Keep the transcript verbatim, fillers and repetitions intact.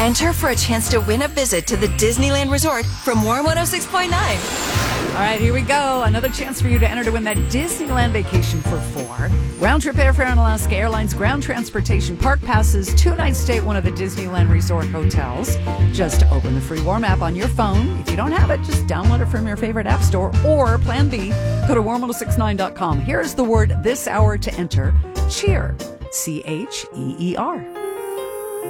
Enter for a chance to win a visit to the Disneyland Resort from Warm one oh six point nine. All right, here we go. Another chance for you to enter to win that Disneyland vacation for four. Round-trip airfare on Alaska Airlines, ground transportation, park passes, two-night stay at one of the Disneyland Resort hotels. Just open the free Warm app on your phone. If you don't have it, just download it from your favorite app store. Or Plan B, go to warm ten sixty-nine dot com. Here's the word this hour to enter. Cheer. C H E E R.